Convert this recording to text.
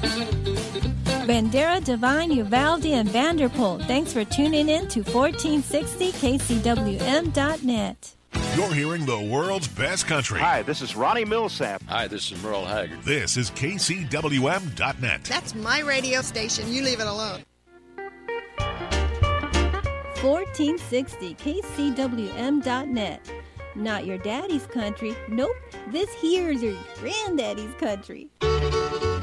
Bandera, Devine, Uvalde, and Vanderpool. Thanks for tuning in to 1460kcwm.net. You're hearing the world's best country. Hi, this is Ronnie Millsap. Hi, this is Merle Haggard. This is kcwm.net. That's my radio station. You leave it alone. 1460kcwm.net. Not your daddy's country. Nope, this here's your granddaddy's country.